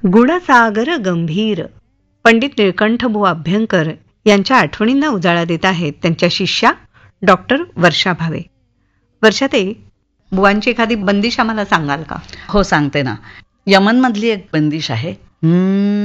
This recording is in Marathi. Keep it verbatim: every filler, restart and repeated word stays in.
गुणसागर गंभीर पंडित निळकंठबुवा अभ्यंकर यांच्या आठवणींना उजाळा देत आहेत त्यांच्या शिष्या डॉक्टर वर्षा भावे. वर्षाताई, बुवांची एखादी बंदिश आम्हाला सांगाल का? हो, सांगते ना. यमनमधली एक बंदिश आहे.